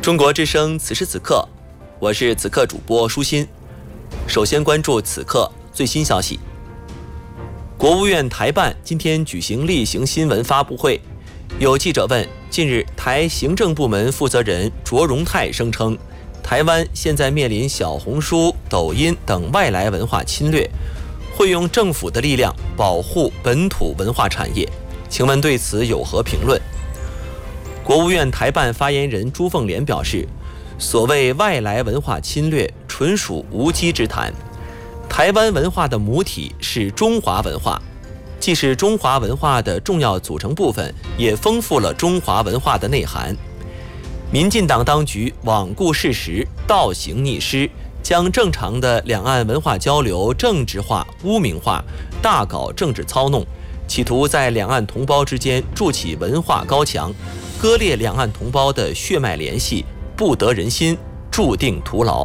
中国之声此时此刻，我是此刻主播舒心。首先关注此刻最新消息。国务院台办今天举行例行新闻发布会，有记者问，近日台行政部门负责人卓荣泰声称，台湾现在面临小红书、抖音等外来文化侵略，会用政府的力量保护本土文化产业，请问对此有何评论？国务院台办发言人朱凤莲表示，所谓外来文化侵略纯属无稽之谈，台湾文化的母体是中华文化，既是中华文化的重要组成部分，也丰富了中华文化的内涵。民进党当局罔顾事实，倒行逆施，将正常的两岸文化交流政治化、污名化，大搞政治操弄，企图在两岸同胞之间筑起文化高墙，割裂两岸同胞的血脉联系，不得人心，注定徒劳。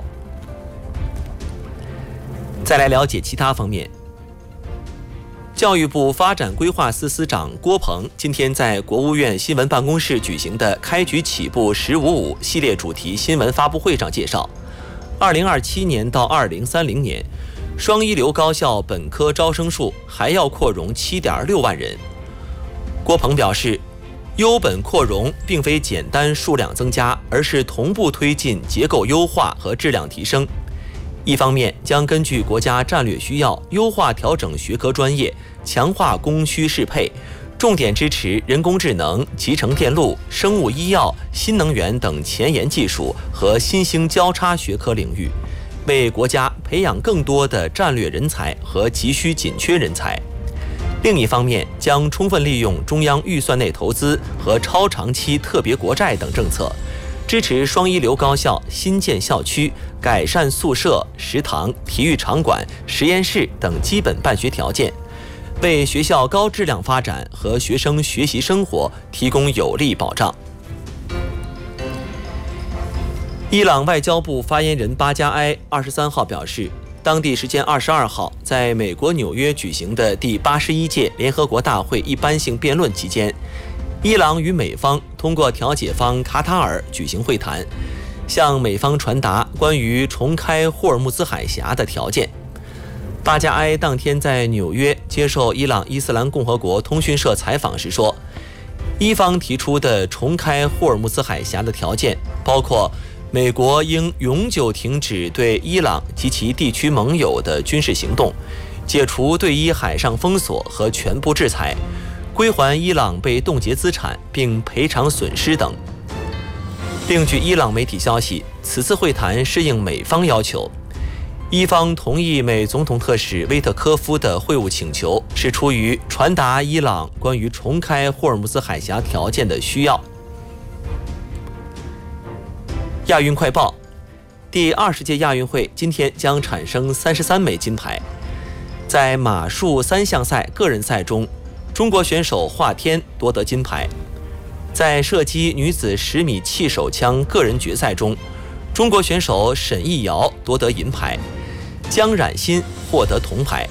再来了解其他方面。教育部发展规划司司长郭鹏今天在国务院新闻办公室举行的开局起步“1055”系列主题新闻发布会上介绍，2027年到2030年，双一流高校本科招生数还要扩容7.6万人。郭鹏表示，优本扩容并非简单数量增加，而是同步推进结构优化和质量提升。一方面将根据国家战略需要优化调整学科专业，强化供需适配，重点支持人工智能、集成电路、生物医药、新能源等前沿技术和新兴交叉学科领域，为国家培养更多的战略人才和急需紧缺人才。另一方面，将充分利用中央预算内投资和超长期特别国债等政策，支持双一流高校新建校区，改善宿舍、食堂、体育场馆、实验室等基本办学条件，为学校高质量发展和学生学习生活提供有力保障。伊朗外交部发言人巴加埃23号表示，当地时间22号，在美国纽约举行的第81届联合国大会一般性辩论期间，伊朗与美方通过调解方卡塔尔举行会谈，向美方传达关于重开霍尔木兹海峡的条件。巴加埃当天在纽约接受伊朗伊斯兰共和国通讯社采访时说，伊方提出的重开霍尔木兹海峡的条件包括美国应永久停止对伊朗及其地区盟友的军事行动，解除对伊海上封锁和全部制裁，归还伊朗被冻结资产并赔偿损失等。另据伊朗媒体消息，此次会谈适应美方要求，伊方同意美总统特使威特科夫的会晤请求，是出于传达伊朗关于重开霍尔木兹海峡条件的需要。亚运快报，第20届亚运会今天将产生33枚金牌。在马术3项赛个人赛中，中国选手华天夺得金牌。在射击女子10米气手枪个人决赛中，中国选手沈艺瑶夺得银牌，江冉欣获得铜牌。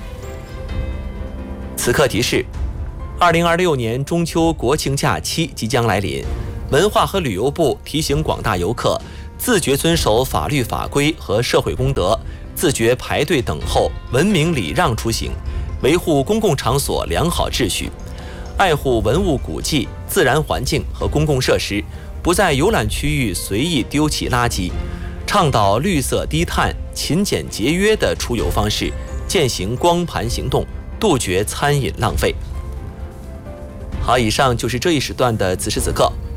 此刻提示，2026年中秋国庆假期即将来临，文化和旅游部提醒广大游客自觉遵守法律法规和社会公德，自觉排队等候，文明礼让出行，维护公共场所良好秩序，爱护文物古迹、自然环境和公共设施，不在游览区域随意丢弃垃圾，倡导绿色低碳、勤俭节约的出游方式，践行光盘行动，杜绝餐饮浪费。好，以上就是这一时段的此时此刻。